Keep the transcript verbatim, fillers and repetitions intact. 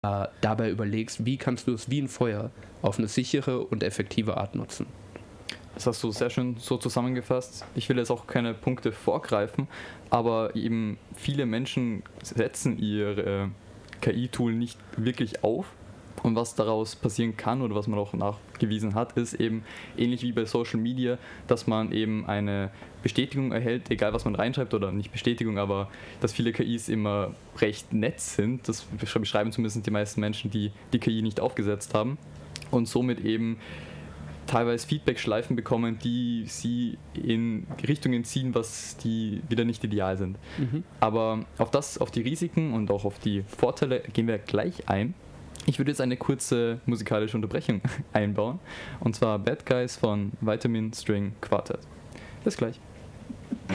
äh, dabei überlegst, wie kannst du es wie ein Feuer auf eine sichere und effektive Art nutzen. Das hast du sehr schön so zusammengefasst. Ich will jetzt auch keine Punkte vorgreifen, aber eben viele Menschen setzen ihr K I-Tool nicht wirklich auf. Und was daraus passieren kann oder was man auch nachgewiesen hat, ist eben ähnlich wie bei Social Media, dass man eben eine Bestätigung erhält, egal was man reinschreibt, oder nicht Bestätigung, aber dass viele K Is immer recht nett sind. Das beschreiben zumindest die meisten Menschen, die die K I nicht aufgesetzt haben und somit eben teilweise Feedback-Schleifen bekommen, die sie in Richtungen ziehen, was die wieder nicht ideal sind. Mhm. Aber auf das, auf die Risiken und auch auf die Vorteile gehen wir gleich ein. Ich würde jetzt eine kurze musikalische Unterbrechung einbauen, und zwar Bad Guys von Vitamin String Quartet. Bis gleich.